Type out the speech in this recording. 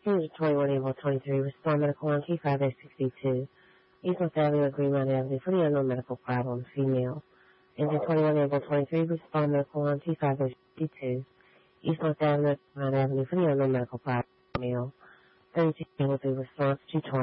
Unit 21 Able 23, respond medical on T5A62, East North Avenue, Greenmount Avenue, for the unknown medical problem, female. Engine 21 Able 23, respond medical on T5A62, East North Avenue, Greenmount Avenue, for the unknown medical problem, male. 32 Able 3, response 220.